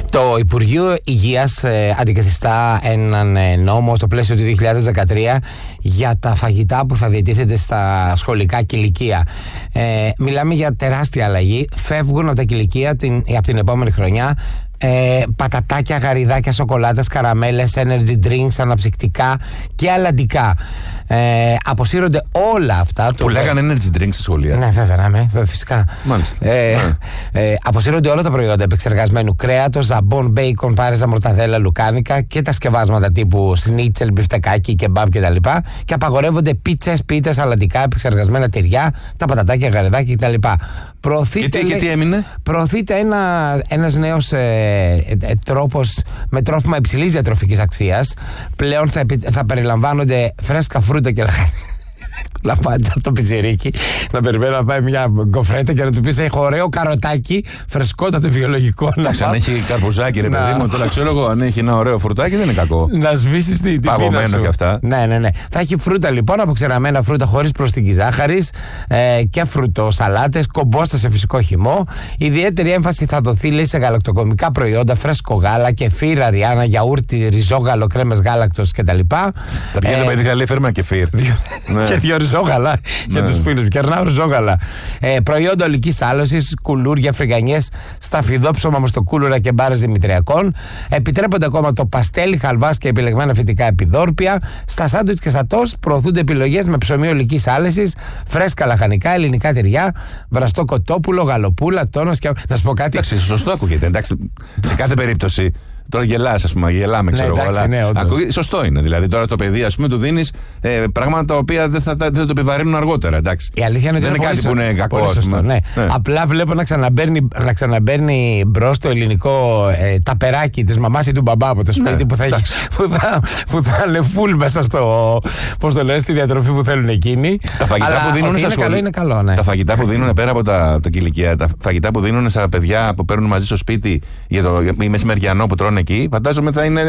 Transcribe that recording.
Το Υπουργείο Υγείας αντικαθιστά έναν νόμο στο πλαίσιο του 2013 για τα φαγητά που θα διατίθενται στα σχολικά κηλικεία. Μιλάμε για τεράστια αλλαγή. Φεύγουν από τα κηλικεία από την επόμενη χρονιά πατατάκια, γαριδάκια, σοκολάτες, καραμέλες, energy drinks, αναψυκτικά και αλλαντικά. Αποσύρονται όλα αυτά. Που λέγανε energy drinks στα σχολεία. Ναι, βέβαια, φυσικά. Μάλιστα. Αποσύρονται όλα τα προϊόντα επεξεργασμένου κρέατος, ζαμπόν, μπέικον, πάρεζα, μορταδέλα, λουκάνικα και τα σκευάσματα τύπου σνίτσελ, μπιφτεκάκι, κεμπάμπ κτλ. Και απαγορεύονται πίτσες, αλλαντικά, επεξεργασμένα τυριά, τα πατατάκια, γαριδάκια κτλ. Και τι έμεινε? Προωθείται ένας νέος τρόπος με τρόφιμα υψηλής διατροφικής αξίας. Πλέον θα περιλαμβάνονται φρέσκα φρούτα και λαχανικά. Να πάτε από το πιτσιρίκι, να περιμένει να πάει μια γκοφρέτα και να του πει: έχω ωραίο καροτάκι, φρεσκότατο βιολογικό. Εντάξει, αν έχει καρπουζάκι, ρε παιδί μου, τώρα ξέρω εγώ, αν έχει ένα ωραίο φρουτάκι δεν είναι κακό. Να σβήσει την πίνα σου. Παγωμένο και αυτά. Ναι. Θα έχει φρούτα λοιπόν, αποξεραμένα φρούτα χωρίς προσθήκη ζάχαρης και φρουτοσαλάτες, κομπόστα σε φυσικό χυμό. Ιδιαίτερη έμφαση θα δοθεί, λέει, σε γαλακτοκομικά προϊόντα, φρέσκο γάλα, κεφίρ, αριάνα, γιαούρτι, ριζόγαλο, κρέμες γάλακτος κτλ. Τα πηγαίνει το παιδί, θα λέει: φέρουμε κεφίρ. Και δύο ριζόγαλα για τους φίλους. Κερνάω ριζόγαλα. Προϊόντα ολικής άλωσης, κουλούρια, φρυγανιές, σταφιδόψωμα, μοστοκούλουρα και μπάρες δημητριακών. Επιτρέπονται ακόμα το παστέλι, χαλβάς και επιλεγμένα φυτικά επιδόρπια. Στα σάντουιτς και στα τόστ προωθούνται επιλογές με ψωμί ολικής άλεσης, φρέσκα λαχανικά, ελληνικά τυριά, βραστό κοτόπουλο, γαλοπούλα, τόνος και. Να σου πω κάτι. Εντάξει, σωστό ακούγεται. Εντάξει, σε κάθε περίπτωση. Τώρα γελάς, ας πούμε, γελάμε, ξέρω εγώ. Σωστό είναι. Δηλαδή, τώρα το παιδί, ας πούμε, του δίνεις πράγματα τα οποία δεν το επιβαρύνουν αργότερα. Εντάξει. Η αλήθεια είναι ότι δεν είναι κάτι που είναι κακό. Σωστό, ναι. Απλά βλέπω να ξαναμπέρνει μπρος το ελληνικό ταπεράκι της μαμάς ή του μπαμπά από το σπίτι που θα είναι full μέσα στο. Πώς το λες, στη διατροφή που θέλουν εκείνοι. Τα φαγητά που δίνουν στα σχολεία. Είναι καλό, ναι. Τα φαγητά που δίνουν πέρα από το κηλικία, τα φαγητά που δίνουν στα παιδιά που παίρνουν μαζί στο σπίτι για το μεσημεριανό που τρώνε εκεί, φαντάζομαι θα είναι